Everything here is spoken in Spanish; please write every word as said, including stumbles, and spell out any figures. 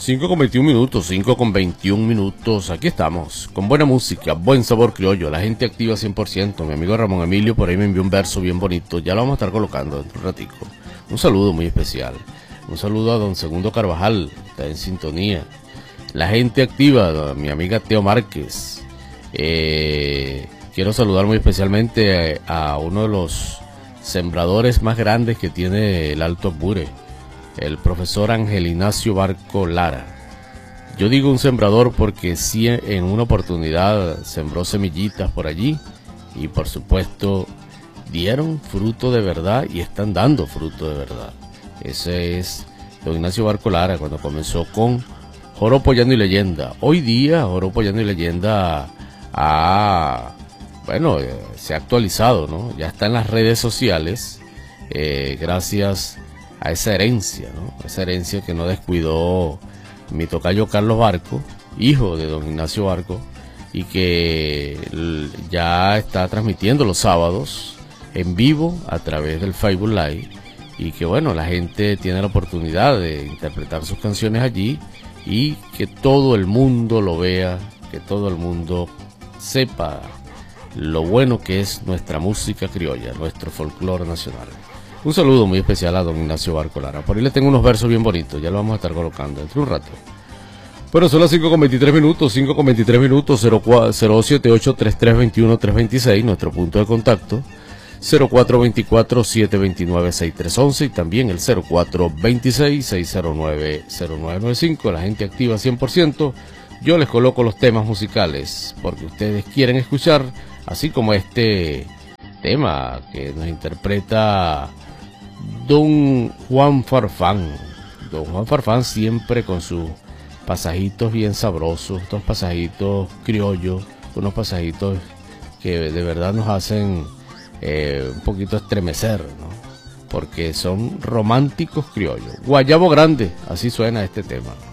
cinco con veintiún minutos, cinco con veintiún minutos, aquí estamos, con buena música, buen sabor criollo, la gente activa cien por ciento, mi amigo Ramón Emilio por ahí me envió un verso bien bonito, ya lo vamos a estar colocando dentro de un ratico, un saludo muy especial, un saludo a don Segundo Carvajal, está en sintonía, la gente activa, mi amiga Teo Márquez, eh, quiero saludar muy especialmente a, a uno de los sembradores más grandes que tiene el Alto Apure, el profesor Ángel Ignacio Barco Lara. Yo digo un sembrador porque sí, en una oportunidad sembró semillitas por allí y por supuesto dieron fruto de verdad y están dando fruto de verdad. Ese es don Ignacio Barco Lara cuando comenzó con Joropo, Llano y Leyenda. Hoy día Joropo, Llano y Leyenda ha, bueno, eh, se ha actualizado, ¿no? Ya está en las redes sociales eh, gracias a esa herencia, ¿no? Esa herencia que no descuidó mi tocayo Carlos Barco, hijo de don Ignacio Barco, y que ya está transmitiendo los sábados en vivo a través del Facebook Live, y que bueno, la gente tiene la oportunidad de interpretar sus canciones allí y que todo el mundo lo vea, que todo el mundo sepa lo bueno que es nuestra música criolla, nuestro folclore nacional. Un saludo muy especial a don Ignacio Barco Lara. Por ahí le tengo unos versos bien bonitos, ya lo vamos a estar colocando dentro de un rato. Bueno, son las cinco con veintitrés minutos, cinco con veintitrés minutos, cero siete ocho, treinta y tres veintiuno, trescientos veintiséis, nuestro punto de contacto, cero cuatro dos cuatro, siete dos nueve, seis tres uno uno y también el cero cuatro dos seis, seis cero nueve, cero nueve nueve cinco, la gente activa cien por ciento. Yo les coloco los temas musicales porque ustedes quieren escuchar, así como este tema que nos interpreta don Juan Farfán. Don Juan Farfán siempre con sus pasajitos bien sabrosos, estos pasajitos criollos, unos pasajitos que de verdad nos hacen eh, un poquito estremecer, ¿no? Porque son románticos criollos. Guayabo Grande, así suena este tema.